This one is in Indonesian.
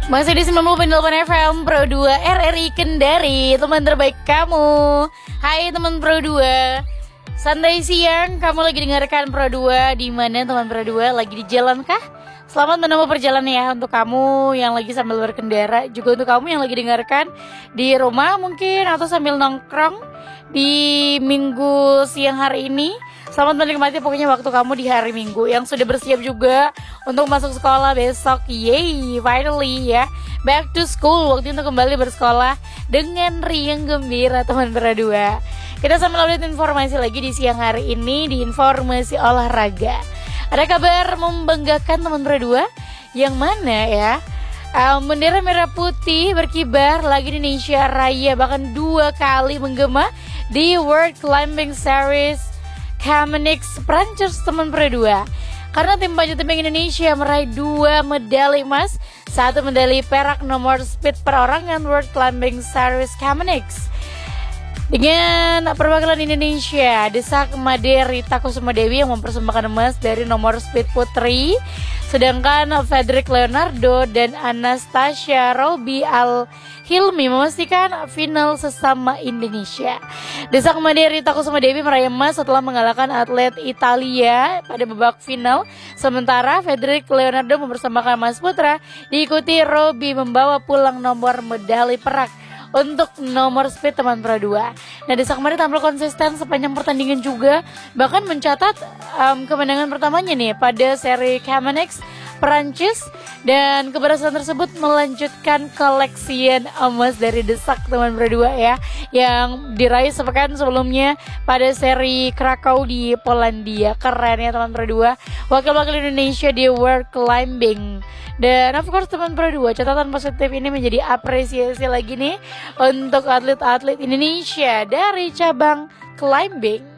Masih di 90.8 FM Pro 2 RRI Kendari, teman terbaik kamu. Hai teman Pro 2. Santai siang, kamu lagi dengarkan Pro 2 di mana teman Pro 2 lagi di jalan kah? Selamat menempuh perjalanan ya untuk kamu yang lagi sambil berkendara, juga untuk kamu yang lagi dengarkan di rumah mungkin atau sambil nongkrong di minggu siang hari ini. Selamat menikmati pokoknya waktu kamu di hari Minggu yang sudah bersiap juga untuk masuk sekolah besok. Yeay, finally ya. Back to school, waktu untuk kembali bersekolah dengan riang gembira teman berdua. Kita sambil update informasi lagi di siang hari ini di informasi olahraga. Ada kabar membanggakan teman berdua yang mana ya? Bendera merah putih berkibar lagi di Indonesia Raya, bahkan 2 kali menggema di World Climbing Series Chamonix Prancis teman berdua. Karena tim panjat tebing Indonesia meraih 2 medali emas, 1 medali perak nomor speed perorangan World Climbing Series Chamonix. Dengan perwakilan Indonesia, Desak Made Rita Kusuma Dewi yang mempersembahkan emas dari nomor speed putri, sedangkan Frederick Leonardo dan Anastasia Robi Al-Hilmi memastikan final sesama Indonesia. Desak Made Rita Kusuma Dewi meraih emas setelah mengalahkan atlet Italia pada babak final, sementara Frederick Leonardo mempersembahkan emas putra, diikuti Robi membawa pulang nomor medali perak untuk nomor speed teman Pro 2. Nah, Desak Made tampil konsisten sepanjang pertandingan juga, bahkan mencatat kemenangan pertamanya nih pada seri Chamonix Prancis, dan keberhasilan tersebut melanjutkan koleksian emas dari Desak teman Pro 2 ya, yang diraih sepekan sebelumnya pada seri Krakow di Polandia. Keren ya teman Pro 2, wakil-wakil Indonesia di World Climbing. Dan of course teman Pro 2, catatan positif ini menjadi apresiasi lagi nih untuk atlet-atlet Indonesia dari cabang climbing.